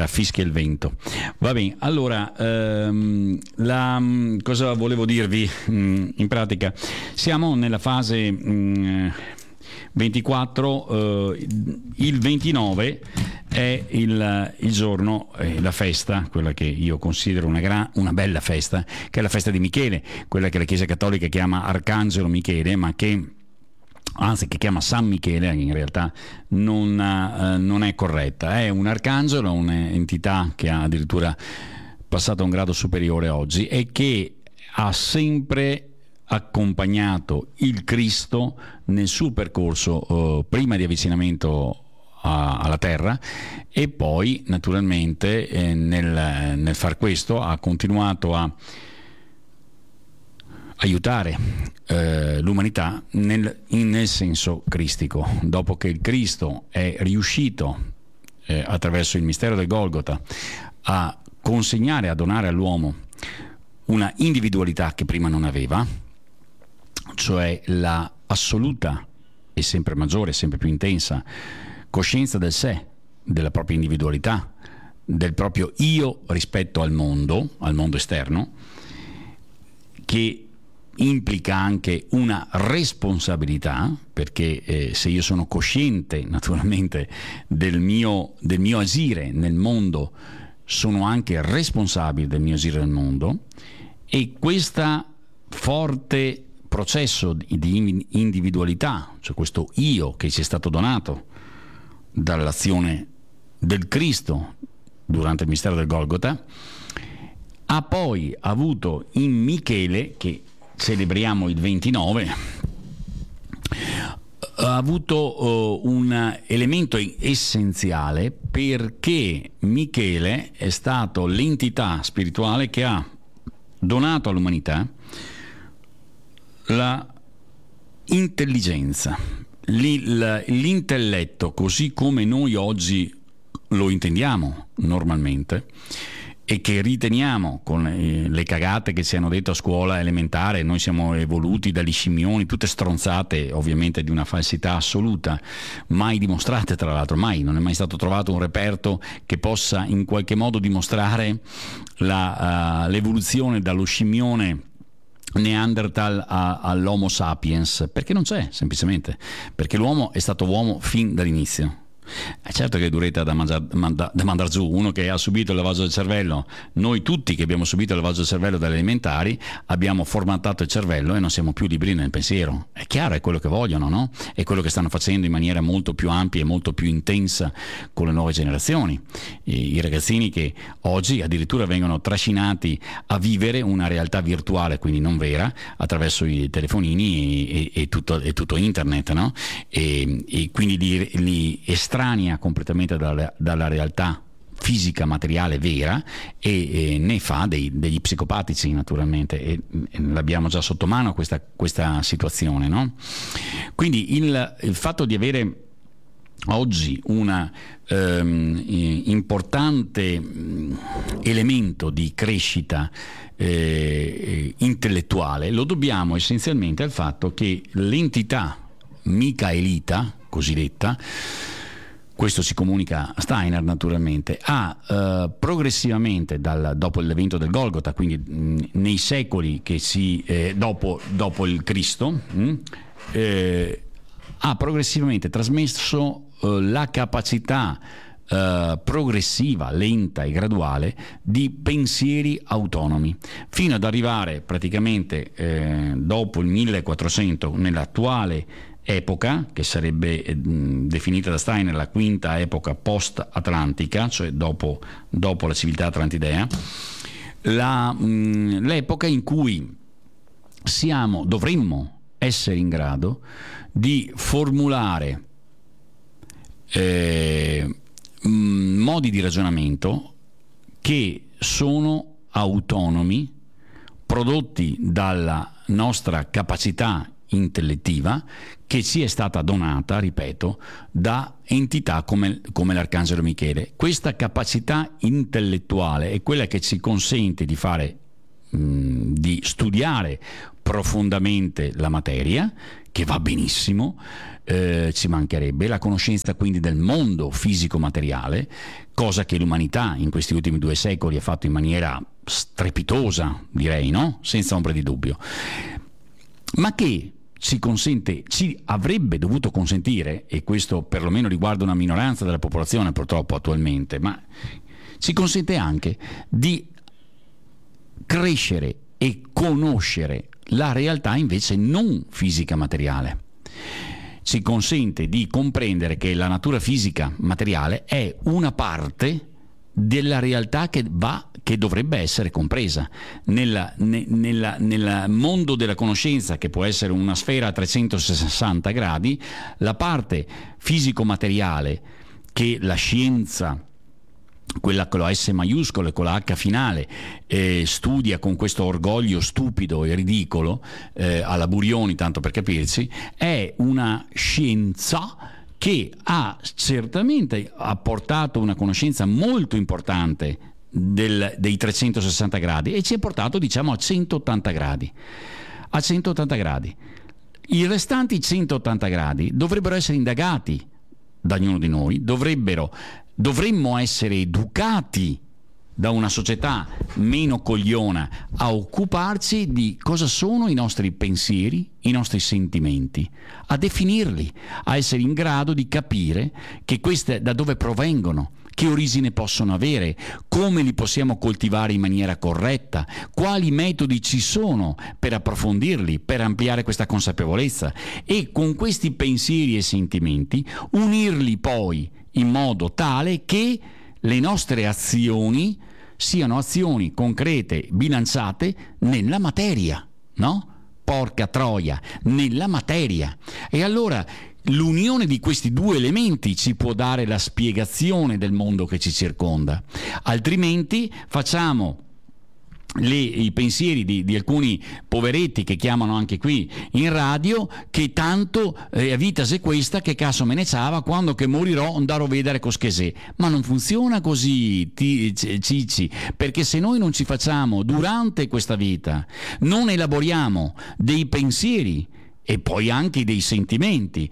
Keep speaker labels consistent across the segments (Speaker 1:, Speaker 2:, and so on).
Speaker 1: fischia il vento. Va bene, allora cosa volevo dirvi? In pratica siamo nella fase 24, il 29 è il giorno, la festa, quella che io considero una bella festa, che è la festa di Michele, quella che la Chiesa Cattolica chiama Arcangelo Michele, ma che chiama San Michele, in realtà non è corretta. È un arcangelo, un'entità che ha addirittura passato a un grado superiore oggi e che ha sempre accompagnato il Cristo nel suo percorso prima di avvicinamento alla terra, e poi naturalmente nel far questo ha continuato a aiutare l'umanità nel senso cristico. Dopo che il Cristo è riuscito attraverso il mistero del Golgota a consegnare, a donare all'uomo una individualità che prima non aveva, cioè la assoluta e sempre maggiore, sempre più intensa coscienza del sé, della propria individualità, del proprio io rispetto al mondo esterno, che implica anche una responsabilità, perché se io sono cosciente naturalmente del mio agire nel mondo, sono anche responsabile del mio agire nel mondo, e questa forte processo di individualità, cioè questo io che ci è stato donato dall'azione del Cristo durante il mistero del Golgota, ha poi avuto in Michele, che celebriamo il 29, ha avuto un elemento essenziale, perché Michele è stato l'entità spirituale che ha donato all'umanità la intelligenza, l'intelletto così come noi oggi lo intendiamo normalmente, e che riteniamo, con le cagate che ci hanno detto a scuola elementare, noi siamo evoluti dagli scimmioni, tutte stronzate ovviamente di una falsità assoluta, mai dimostrate tra l'altro, non è mai stato trovato un reperto che possa in qualche modo dimostrare l'evoluzione dallo scimmione Neanderthal all'Homo sapiens, perché non c'è, semplicemente perché l'uomo è stato uomo fin dall'inizio. È certo che è duretta da mandar giù uno che ha subito il lavaggio del cervello. Noi tutti che abbiamo subito il lavaggio del cervello dalle elementari abbiamo formattato il cervello e non siamo più liberi nel pensiero. È chiaro, è quello che vogliono, no? È quello che stanno facendo in maniera molto più ampia e molto più intensa con le nuove generazioni. I ragazzini che oggi addirittura vengono trascinati a vivere una realtà virtuale, quindi non vera, attraverso i telefonini e tutto internet, no? E quindi li estranea completamente dalla realtà fisica, materiale, vera, e ne fa degli psicopatici, naturalmente, e l'abbiamo già sotto mano questa situazione, no? Quindi il fatto di avere oggi un importante elemento di crescita intellettuale lo dobbiamo essenzialmente al fatto che l'entità micaelita cosiddetta, questo si comunica a Steiner naturalmente, ha progressivamente dopo l'evento del Golgota, quindi nei secoli che dopo il Cristo, ha progressivamente trasmesso la capacità progressiva, lenta e graduale di pensieri autonomi, fino ad arrivare praticamente dopo il 1400 nell'attuale epoca, che sarebbe definita da Steiner la quinta epoca post-atlantica, cioè dopo la civiltà atlantidea, l'epoca in cui dovremmo essere in grado di formulare modi di ragionamento che sono autonomi, prodotti dalla nostra capacità intellettiva, che ci è stata donata, ripeto, da entità come l'Arcangelo Michele. Questa capacità intellettuale è quella che ci consente di di studiare profondamente la materia, che va benissimo, ci mancherebbe, la conoscenza quindi del mondo fisico-materiale, cosa che l'umanità in questi ultimi 2 secoli ha fatto in maniera strepitosa, direi, no? Senza ombra di dubbio, ma che ci avrebbe dovuto consentire, e questo perlomeno riguarda una minoranza della popolazione purtroppo attualmente, ma ci consente anche di crescere e conoscere la realtà invece non fisica materiale. Ci consente di comprendere che la natura fisica materiale è una parte della realtà che dovrebbe essere compresa nel mondo della conoscenza, che può essere una sfera a 360 gradi. La parte fisico-materiale che la scienza, quella con la S maiuscola e con la H finale, studia con questo orgoglio stupido e ridicolo, alla Burioni, tanto per capirci, è una scienza che ha certamente apportato una conoscenza molto importante dei 360 gradi e ci è portato, diciamo, a 180 gradi. A 180 gradi. I restanti 180 gradi dovrebbero essere indagati da ognuno di noi, dovremmo essere educati da una società meno cogliona a occuparci di cosa sono i nostri pensieri, i nostri sentimenti, a definirli, a essere in grado di capire che queste da dove provengono, che origine possono avere, come li possiamo coltivare in maniera corretta, quali metodi ci sono per approfondirli, per ampliare questa consapevolezza, e con questi pensieri e sentimenti unirli poi in modo tale che le nostre azioni siano azioni concrete, bilanciate nella materia, no? Porca troia, nella materia. E allora l'unione di questi 2 elementi ci può dare la spiegazione del mondo che ci circonda. Altrimenti facciamo i pensieri di alcuni poveretti che chiamano anche qui in radio, che tanto a vita se questa, che cazzo me ne ciava, quando che morirò andarò a vedere coschesè. Ma non funziona così, Cicci, perché se noi non ci facciamo durante questa vita, non elaboriamo dei pensieri e poi anche dei sentimenti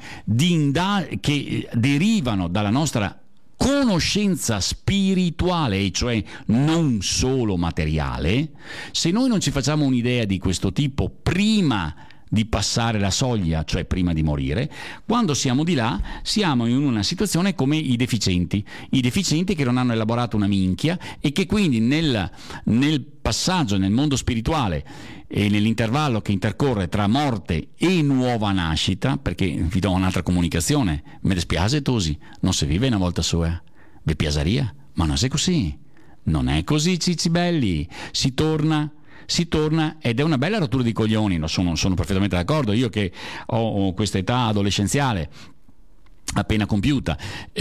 Speaker 1: che derivano dalla nostra conoscenza spirituale, e cioè non solo materiale, se noi non ci facciamo un'idea di questo tipo prima di passare la soglia, cioè prima di morire, quando siamo di là siamo in una situazione come i deficienti che non hanno elaborato una minchia e che quindi nel passaggio nel mondo spirituale e nell'intervallo che intercorre tra morte e nuova nascita, perché vi do un'altra comunicazione, mi dispiace Tosi, non si vive una volta sola, vi piaceria, ma non è così, non è così, Cicci belli, si torna ed è una bella rottura di coglioni, sono perfettamente d'accordo, io che ho questa età adolescenziale appena compiuta,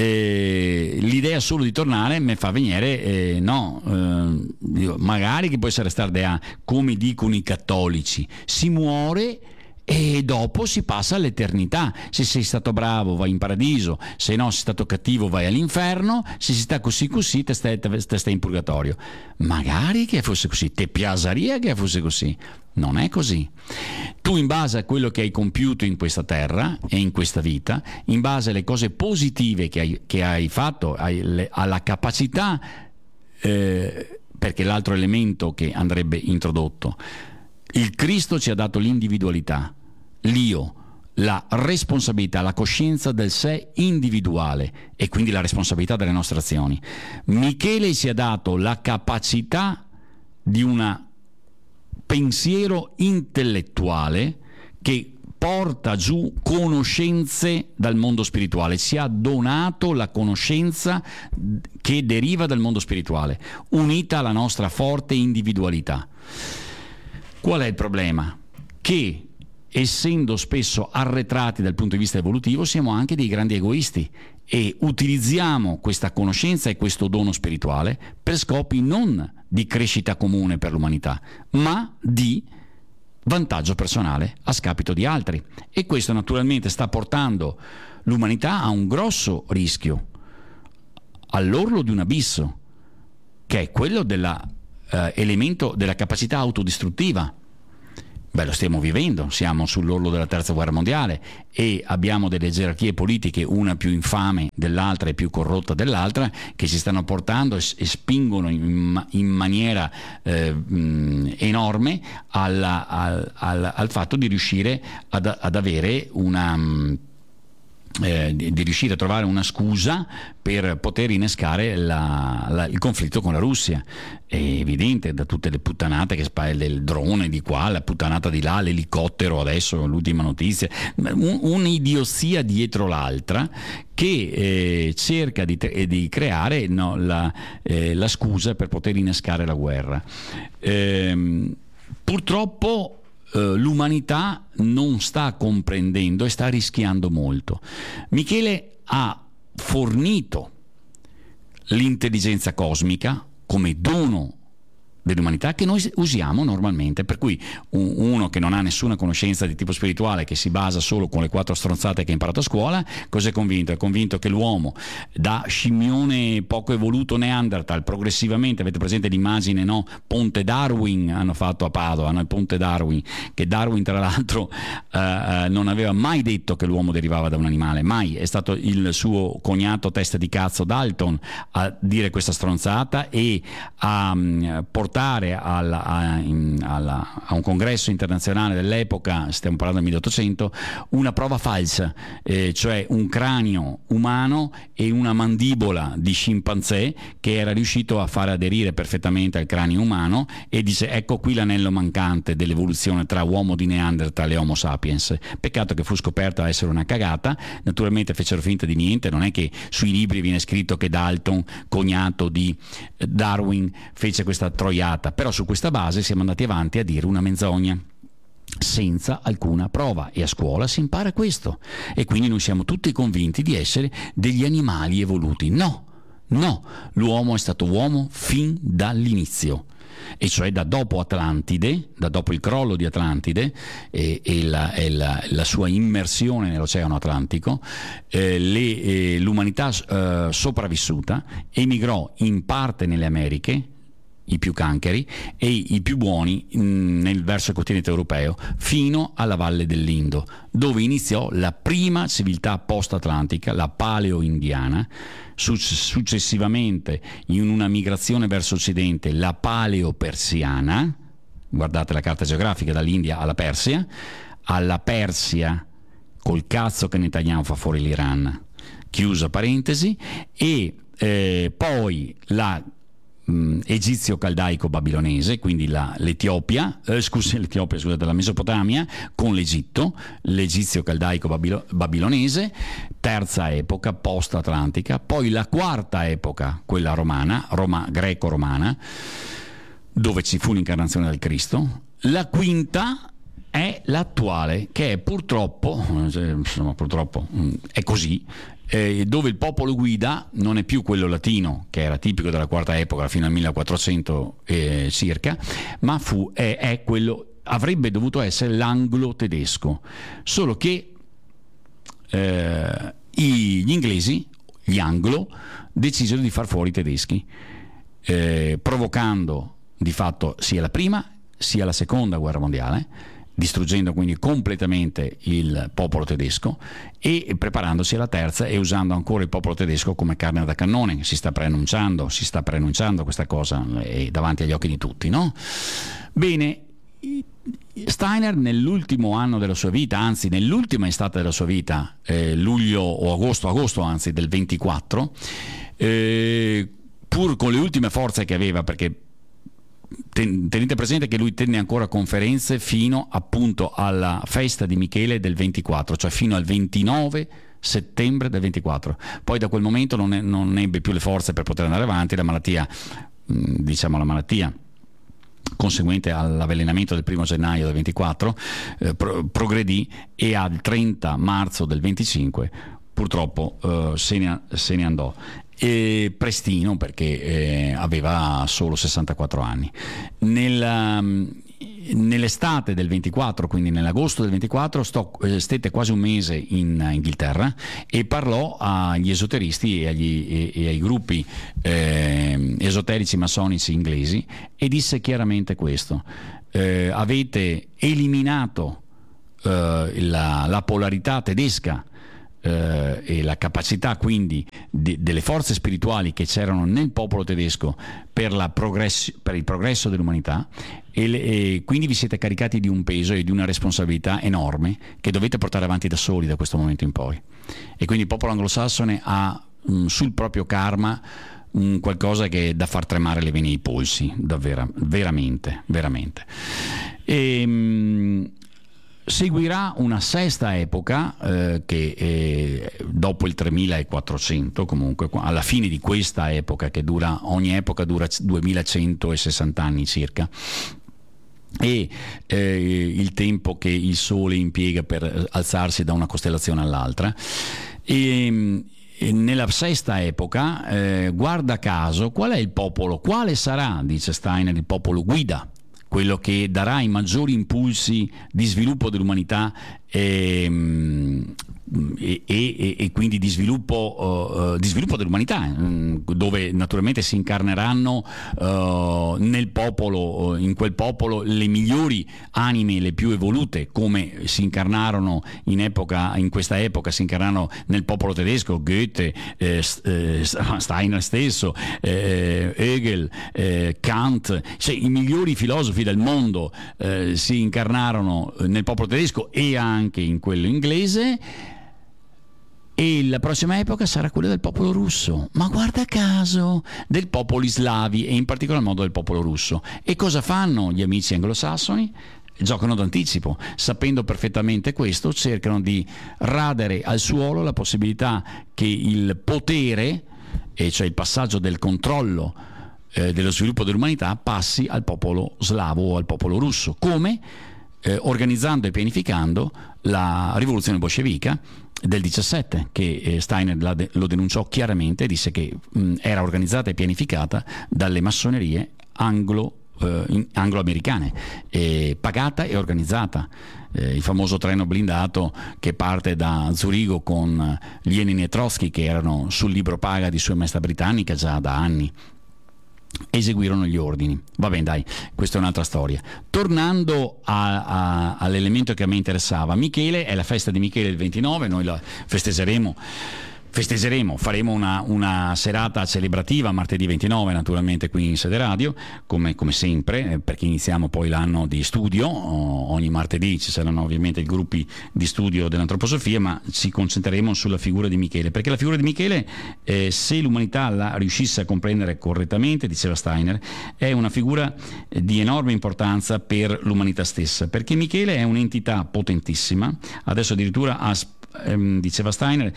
Speaker 1: l'idea solo di tornare mi fa venire magari che può essere stardea, come dicono i cattolici, si muore e dopo si passa all'eternità. Se sei stato bravo vai in paradiso, se no sei stato cattivo vai all'inferno, se si sta così te stai in purgatorio. Magari che fosse così, te piaceria che fosse così. Non è così. Tu, in base a quello che hai compiuto in questa terra e in questa vita, in base alle cose positive che hai fatto, alla capacità, perché l'altro elemento che andrebbe introdotto, il Cristo ci ha dato l'individualità, l'io, la responsabilità, la coscienza del sé individuale e quindi la responsabilità delle nostre azioni. Michele ci ha dato la capacità di un pensiero intellettuale che porta giù conoscenze dal mondo spirituale, ci ha donato la conoscenza che deriva dal mondo spirituale, unita alla nostra forte individualità. Qual è il problema? Che essendo spesso arretrati dal punto di vista evolutivo siamo anche dei grandi egoisti e utilizziamo questa conoscenza e questo dono spirituale per scopi non di crescita comune per l'umanità, ma di vantaggio personale a scapito di altri. E questo naturalmente sta portando l'umanità a un grosso rischio, all'orlo di un abisso, che è quello dell'elemento della capacità autodistruttiva, Beh, lo stiamo vivendo, siamo sull'orlo della terza guerra mondiale e abbiamo delle gerarchie politiche, una più infame dell'altra e più corrotta dell'altra, che si stanno portando e spingono in maniera enorme al fatto di riuscire ad avere di riuscire a trovare una scusa per poter innescare il conflitto con la Russia. È evidente da tutte le puttanate che del drone di qua, la puttanata di là, l'elicottero adesso, l'ultima notizia, un'idiozia dietro l'altra che cerca di creare la scusa per poter innescare la guerra. Purtroppo l'umanità non sta comprendendo e sta rischiando molto. Michele ha fornito l'intelligenza cosmica come dono dell'umanità che noi usiamo normalmente, per cui uno che non ha nessuna conoscenza di tipo spirituale, che si basa solo con le 4 stronzate che ha imparato a scuola, cos'è convinto? È convinto che l'uomo da scimmione poco evoluto Neanderthal progressivamente, avete presente l'immagine, no? Ponte Darwin hanno fatto a Padova, no? Il ponte Darwin, che Darwin tra l'altro non aveva mai detto che l'uomo derivava da un animale, mai. È stato il suo cognato testa di cazzo Dalton a dire questa stronzata e a portare a un congresso internazionale dell'epoca, stiamo parlando del 1800, una prova falsa, cioè un cranio umano e una mandibola di scimpanzé che era riuscito a far aderire perfettamente al cranio umano, e dice: ecco qui l'anello mancante dell'evoluzione tra uomo di Neanderthal e Homo sapiens. Peccato che fu scoperto essere una cagata, naturalmente fecero finta di niente, non è che sui libri viene scritto che Dalton, cognato di Darwin, fece questa troiata, però su questa base siamo andati avanti a dire una menzogna senza alcuna prova, e a scuola si impara questo, e quindi noi siamo tutti convinti di essere degli animali evoluti. No, l'uomo è stato uomo fin dall'inizio, e cioè da dopo Atlantide, da dopo il crollo di Atlantide e la sua immersione nell'Oceano Atlantico, l'umanità sopravvissuta emigrò in parte nelle Americhe, i più cancheri e i più buoni verso il continente europeo, fino alla valle dell'Indo, dove iniziò la prima civiltà post-atlantica, la paleo-indiana, successivamente in una migrazione verso occidente la paleo-persiana, guardate la carta geografica, dall'India alla Persia, col cazzo che Netanyahu fa fuori l'Iran, chiusa parentesi, e poi la egizio-caldaico-babilonese, quindi la Mesopotamia con l'Egitto, l'egizio-caldaico-babilonese, terza epoca post-atlantica, poi la quarta epoca, quella romana, greco-romana, dove ci fu l'incarnazione del Cristo, la quinta è l'attuale, che è purtroppo è così, dove il popolo guida non è più quello latino, che era tipico della quarta epoca fino al 1400 circa, ma è quello, avrebbe dovuto essere l'anglo-tedesco, solo che gli inglesi, gli anglo, decisero di far fuori i tedeschi, provocando di fatto sia la prima sia la seconda guerra mondiale, distruggendo quindi completamente il popolo tedesco e preparandosi alla terza, e usando ancora il popolo tedesco come carne da cannone. Si sta preannunciando questa cosa davanti agli occhi di tutti, no? Bene, Steiner nell'ultimo anno della sua vita, anzi nell'ultima estate della sua vita, luglio o agosto anzi del 24, pur con le ultime forze che aveva, perché tenete presente che lui tenne ancora conferenze fino appunto alla festa di Michele del 24, cioè fino al 29 settembre del 24. Poi da quel momento non ebbe più le forze per poter andare avanti. La malattia conseguente all'avvelenamento del 1 gennaio del 24 progredì, e al 30 marzo del 25 purtroppo se ne andò. Prestino, perché aveva solo 64 anni. Nell'estate del 24, quindi nell'agosto del 24, stette quasi un mese in Inghilterra e parlò agli esoteristi e ai gruppi esoterici massonici inglesi, e disse chiaramente questo: avete eliminato la polarità tedesca e la capacità quindi delle forze spirituali che c'erano nel popolo tedesco per il progresso dell'umanità, e quindi vi siete caricati di un peso e di una responsabilità enorme che dovete portare avanti da soli da questo momento in poi. E quindi il popolo anglosassone ha sul proprio karma qualcosa che è da far tremare le vene ai polsi, davvero, veramente. Seguirà una sesta epoca che dopo il 3400, comunque alla fine di questa epoca, che ogni epoca dura 2160 anni circa, e il tempo che il Sole impiega per alzarsi da una costellazione all'altra. E nella sesta epoca, guarda caso, qual è il popolo? Quale sarà, dice Steiner, il popolo guida? Quello che darà i maggiori impulsi di sviluppo dell'umanità e quindi di sviluppo dell'umanità, dove naturalmente si incarneranno nel popolo, in quel popolo, le migliori anime, le più evolute, come si incarnarono in questa epoca si incarnarono nel popolo tedesco Goethe, Steiner stesso, Hegel, Kant, cioè i migliori filosofi del mondo si incarnarono nel popolo tedesco e anche in quello inglese. E la prossima epoca sarà quella del popolo russo, ma guarda caso, del popolo slavi e in particolar modo del popolo russo. E cosa fanno gli amici anglosassoni? Giocano d'anticipo, sapendo perfettamente questo, cercano di radere al suolo la possibilità che il potere, e cioè il passaggio del controllo dello sviluppo dell'umanità, passi al popolo slavo o al popolo russo. Come? Organizzando e pianificando la rivoluzione bolscevica del 17, che Steiner lo denunciò chiaramente, disse che era organizzata e pianificata dalle massonerie anglo-americane, pagata e organizzata. Il famoso treno blindato che parte da Zurigo con Lenin e Trotsky, che erano sul libro paga di Sua Maestà Britannica già da anni, eseguirono gli ordini. Va bene, dai, questa è un'altra storia. Tornando all'elemento che a me interessava, Michele, è la festa di Michele il 29, noi la festeggeremo, faremo una serata celebrativa martedì 29, naturalmente qui in Sede Radio, come sempre, perché iniziamo poi l'anno di studio. Ogni martedì ci saranno ovviamente i gruppi di studio dell'antroposofia, ma ci concentreremo sulla figura di Michele, perché la figura di Michele, se l'umanità la riuscisse a comprendere correttamente, diceva Steiner, è una figura di enorme importanza per l'umanità stessa, perché Michele è un'entità potentissima, adesso addirittura diceva Steiner,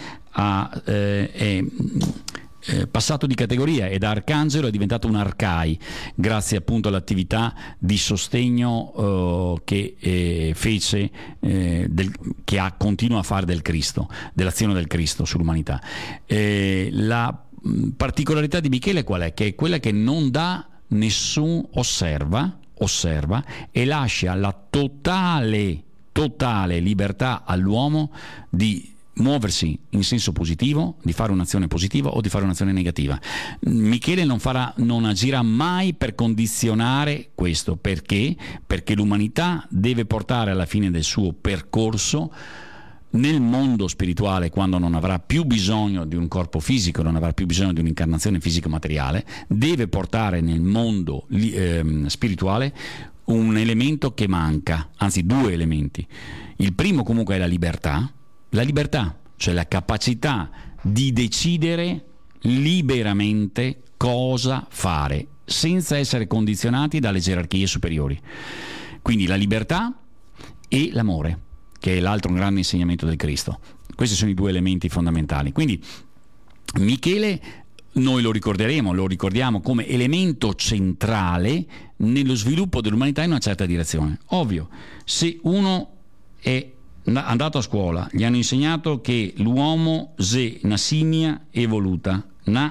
Speaker 1: è passato di categoria, e da arcangelo è diventato un arcai, grazie appunto all'attività di sostegno che fece, che continua a fare del Cristo, dell'azione del Cristo sull'umanità. La particolarità di Michele qual è? Che è quella che non dà nessun osserva e lascia la totale libertà all'uomo di muoversi in senso positivo, di fare un'azione positiva o di fare un'azione negativa. Michele non agirà mai per condizionare questo. Perché? Perché l'umanità deve portare alla fine del suo percorso nel mondo spirituale, quando non avrà più bisogno di un corpo fisico, non avrà più bisogno di un'incarnazione fisico-materiale, deve portare nel mondo spirituale un elemento che manca, anzi due elementi. Il primo comunque è la libertà, cioè la capacità di decidere liberamente cosa fare, senza essere condizionati dalle gerarchie superiori. Quindi la libertà e l'amore, che è l'altro grande insegnamento del Cristo. Questi sono i due elementi fondamentali. Quindi Michele noi lo ricordiamo come elemento centrale nello sviluppo dell'umanità in una certa direzione. Ovvio, se uno è andato a scuola, gli hanno insegnato che l'uomo è una simia evoluta,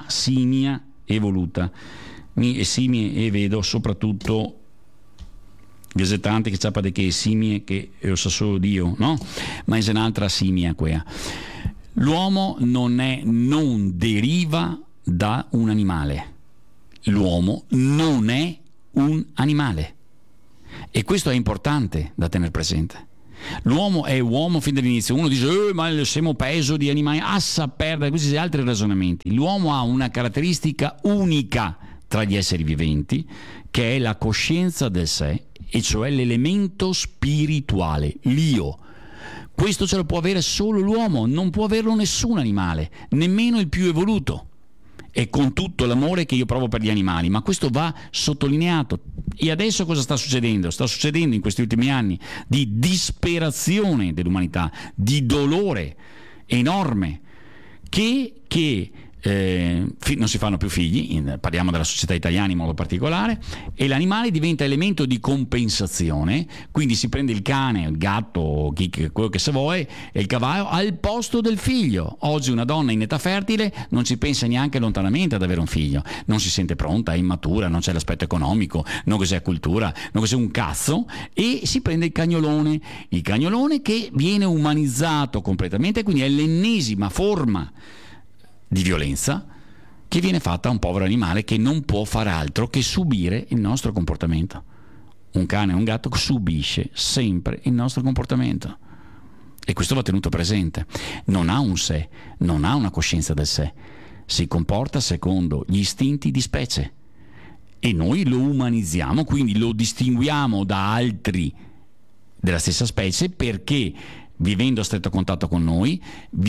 Speaker 1: e simie e vedo soprattutto gazettanti che sapete che simie che lo sa solo Dio, no? Ma è un'altra simia quella. L'uomo non deriva da un animale. L'uomo non è un animale. E questo è importante da tenere presente. L'uomo è uomo fin dall'inizio. Uno dice ma il semo peso di animali, assa perdere, questi sono altri ragionamenti. L'uomo ha una caratteristica unica tra gli esseri viventi, che è la coscienza del sé, e cioè l'elemento spirituale, l'io. Questo ce lo può avere solo l'uomo, non può averlo nessun animale, nemmeno il più evoluto. E con tutto l'amore che io provo per gli animali, ma questo va sottolineato. E adesso cosa sta succedendo? Sta succedendo in questi ultimi anni di disperazione dell'umanità, di dolore enorme, che non si fanno più figli, parliamo della società italiana in modo particolare, e l'animale diventa elemento di compensazione, quindi si prende il cane, il gatto, quello che se vuoi, e il cavallo al posto del figlio. Oggi una donna in età fertile non ci pensa neanche lontanamente ad avere un figlio, non si sente pronta, è immatura, non c'è l'aspetto economico, non cos'è cultura, non cos'è un cazzo, e si prende il cagnolone che viene umanizzato completamente, quindi è l'ennesima forma di violenza che viene fatta a un povero animale che non può fare altro che subire il nostro comportamento. Un cane o un gatto subisce sempre il nostro comportamento, e questo va tenuto presente. Non ha un sé, non ha una coscienza del sé, si comporta secondo gli istinti di specie, e noi lo umanizziamo, quindi lo distinguiamo da altri della stessa specie, perché vivendo a stretto contatto con noi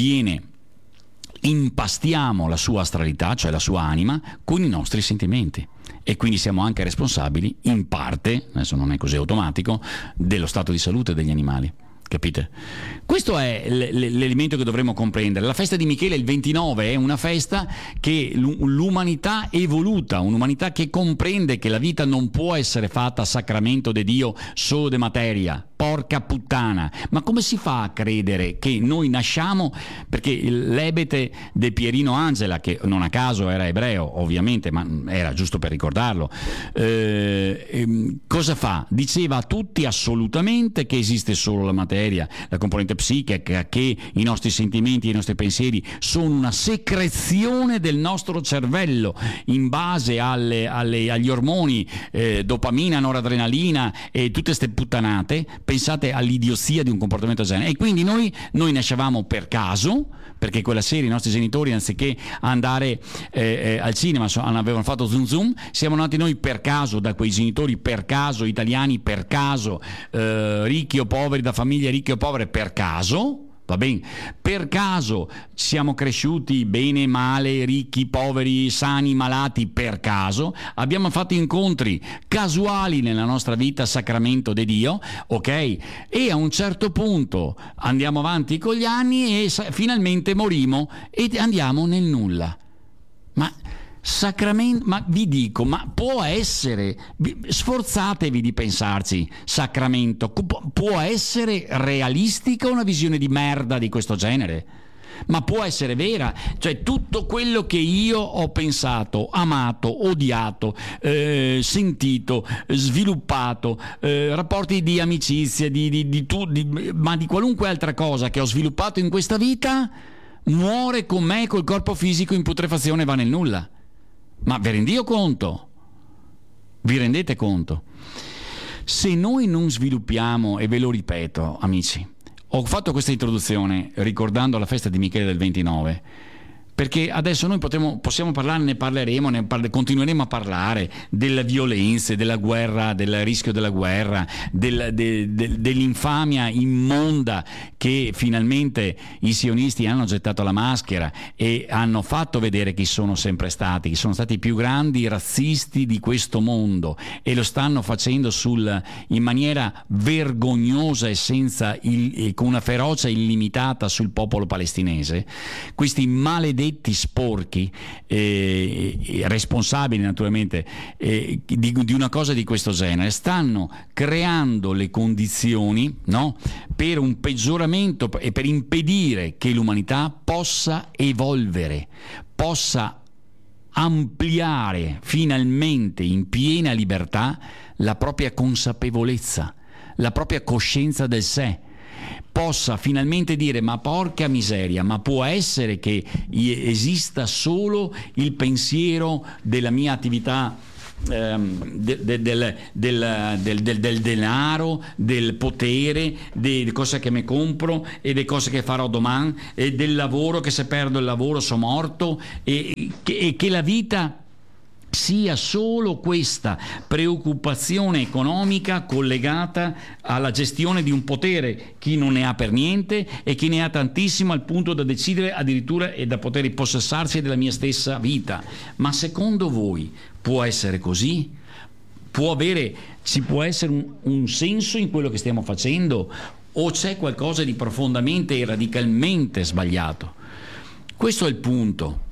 Speaker 1: impastiamo la sua astralità, cioè la sua anima, con i nostri sentimenti, e quindi siamo anche responsabili, in parte, adesso non è così automatico, dello stato di salute degli animali. Capite? Questo è l'elemento che dovremmo comprendere. La festa di Michele il 29 è una festa che l'umanità evoluta, un'umanità che comprende che la vita non può essere fatta a sacramento de Dio solo de materia. Porca puttana, ma come si fa a credere che noi nasciamo? Perché l'ebete de Pierino Angela, che non a caso era ebreo ovviamente, ma era giusto per ricordarlo, cosa fa? Diceva a tutti assolutamente che esiste solo la materia, la componente psichica, che i nostri sentimenti e i nostri pensieri sono una secrezione del nostro cervello in base agli ormoni, dopamina, noradrenalina e tutte queste puttanate. Pensate all'idiozia di un comportamento del genere. E quindi noi nascevamo per caso, perché quella sera i nostri genitori, anziché andare al cinema, avevano fatto zoom zoom, siamo nati noi per caso, da quei genitori per caso, italiani per caso, ricchi o poveri, da famiglie ricche o povere per caso. Va bene, per caso siamo cresciuti bene, male, ricchi, poveri, sani, malati, per caso abbiamo fatto incontri casuali nella nostra vita, sacramento di Dio, ok? E a un certo punto andiamo avanti con gli anni e finalmente morimo e andiamo nel nulla. Ma vi dico, ma può essere, sforzatevi di pensarci, sacramento, può essere realistica una visione di merda di questo genere? Ma può essere vera? Cioè tutto quello che io ho pensato, amato, odiato, sentito, sviluppato, rapporti di amicizia, ma di qualunque altra cosa che ho sviluppato in questa vita, muore con me col corpo fisico in putrefazione e va nel nulla. Ma vi rendete conto? Vi rendete conto? Se noi non sviluppiamo, e ve lo ripeto, amici, ho fatto questa introduzione ricordando la festa di Michele del 29, perché adesso noi possiamo parlarne, ne parleremo, continueremo a parlare delle violenze, della guerra, del rischio della guerra, dell'infamia immonda che finalmente i sionisti hanno gettato la maschera e hanno fatto vedere chi sono sempre stati, che sono stati i più grandi razzisti di questo mondo, e lo stanno facendo in maniera vergognosa e con una ferocia illimitata sul popolo palestinese. Questi maledetti sporchi, responsabili naturalmente di una cosa di questo genere, stanno creando le condizioni, no, per un peggioramento e per impedire che l'umanità possa evolvere, possa ampliare finalmente in piena libertà la propria consapevolezza, la propria coscienza del sé, possa finalmente dire: ma porca miseria, ma può essere che esista solo il pensiero della mia attività del denaro, del potere, delle cose che mi compro e delle cose che farò domani, e del lavoro, che se perdo il lavoro sono morto, e che la vita sia solo questa preoccupazione economica collegata alla gestione di un potere, chi non ne ha per niente e chi ne ha tantissimo, al punto da decidere addirittura e da poter impossessarsi della mia stessa vita. Ma secondo voi può essere così? Ci può essere un senso in quello che stiamo facendo, o c'è qualcosa di profondamente e radicalmente sbagliato? Questo è il punto.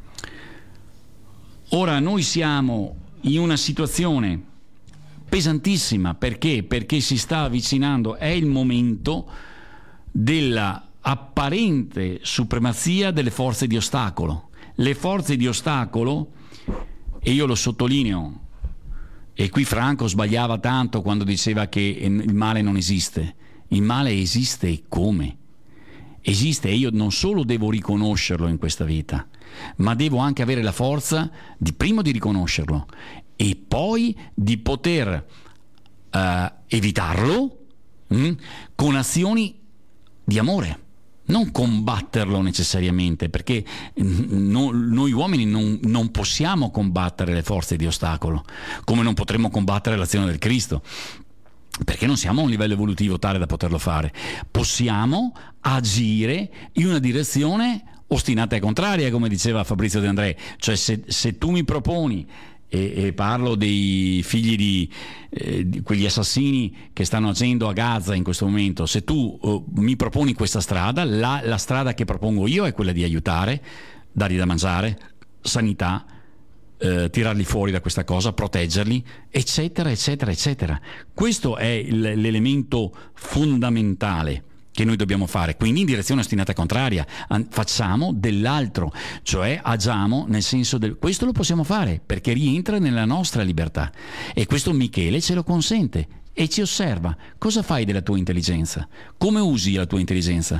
Speaker 1: Ora noi siamo in una situazione pesantissima, perché si sta avvicinando, è il momento della apparente supremazia delle forze di ostacolo. Le forze di ostacolo, e io lo sottolineo, e qui Franco sbagliava tanto quando diceva che il male non esiste. Il male esiste, e come? Esiste, e io non solo devo riconoscerlo in questa vita, ma devo anche avere la forza di riconoscerlo e poi di poter evitarlo con azioni di amore, non combatterlo necessariamente, perché noi uomini non possiamo combattere le forze di ostacolo, come non potremmo combattere l'azione del Cristo, perché non siamo a un livello evolutivo tale da poterlo fare. Possiamo agire in una direzione ostinata e contraria, come diceva Fabrizio De André. Cioè se tu mi proponi, e parlo dei figli di quegli assassini che stanno agendo a Gaza in questo momento, se tu mi proponi questa strada, la strada che propongo io è quella di aiutare, dargli da mangiare, sanità, tirarli fuori da questa cosa, proteggerli, eccetera eccetera eccetera. Questo è l'elemento fondamentale che noi dobbiamo fare, quindi in direzione ostinata contraria. Facciamo dell'altro, cioè agiamo nel senso questo lo possiamo fare perché rientra nella nostra libertà, e questo Michele ce lo consente e ci osserva. Cosa fai della tua intelligenza? Come usi la tua intelligenza?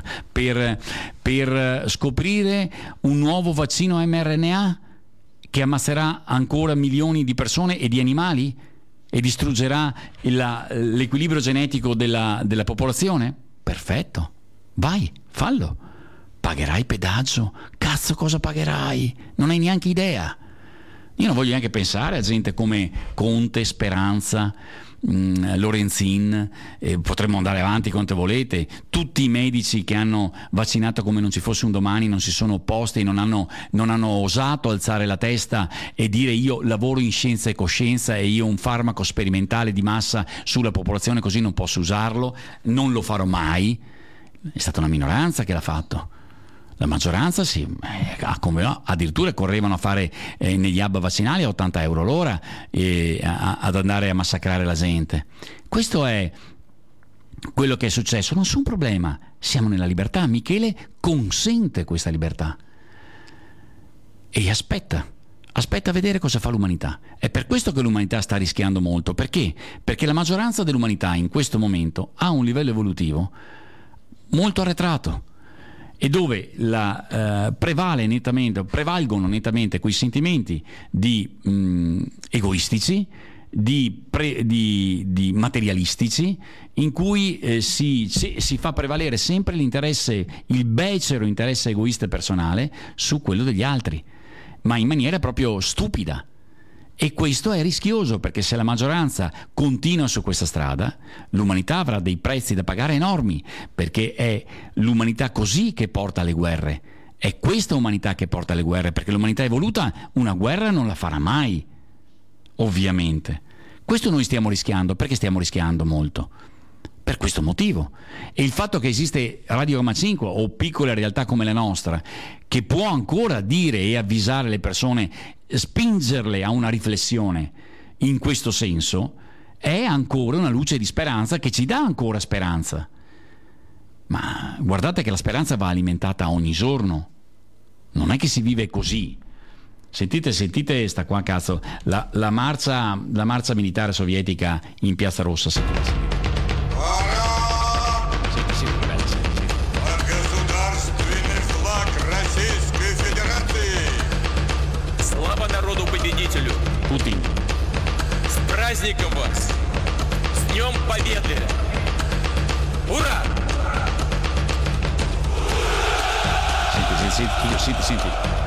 Speaker 1: Per scoprire un nuovo vaccino mRNA che ammazzerà ancora milioni di persone e di animali e distruggerà l'equilibrio genetico della popolazione? Perfetto, vai, fallo. Pagherai pedaggio? Cazzo, cosa pagherai? Non hai neanche idea. Io non voglio neanche pensare a gente come Conte, Speranza, Lorenzin, potremmo andare avanti quanto volete. Tutti i medici che hanno vaccinato come non ci fosse un domani non si sono opposti, non hanno osato alzare la testa e dire: io lavoro in scienza e coscienza e io un farmaco sperimentale di massa sulla popolazione così non posso usarlo, non lo farò mai. È stata una minoranza che l'ha fatto. La maggioranza sì, addirittura correvano a fare negli hub vaccinali a 80 euro l'ora ad andare a massacrare la gente. Questo è quello che è successo. Nessun problema, siamo nella libertà. Michele consente questa libertà e aspetta a vedere cosa fa l'umanità. È per questo che l'umanità sta rischiando molto. Perché? Perché la maggioranza dell'umanità in questo momento ha un livello evolutivo molto arretrato, e dove prevalgono nettamente quei sentimenti egoistici, di materialistici, in cui si fa prevalere sempre il becero interesse egoista e personale su quello degli altri, ma in maniera proprio stupida. E questo è rischioso, perché se la maggioranza continua su questa strada, l'umanità avrà dei prezzi da pagare enormi, perché è l'umanità così che porta alle guerre. È questa umanità che porta alle guerre, perché l'umanità evoluta una guerra non la farà mai, ovviamente. Questo noi stiamo rischiando. Perché stiamo rischiando molto? Per questo motivo. E il fatto che esiste Radio Gamma 5 o piccole realtà come la nostra, che può ancora dire e avvisare le persone, spingerle a una riflessione in questo senso, è ancora una luce di speranza che ci dà ancora speranza. Ma guardate che la speranza va alimentata ogni giorno, non è che si vive così. Sentite sta qua, cazzo, la marcia militare sovietica in Piazza Rossa. Sentite.
Speaker 2: Слава народу победителю!
Speaker 1: Putin.
Speaker 2: праздником вас! С Днем Победы! Ура!
Speaker 1: Senti.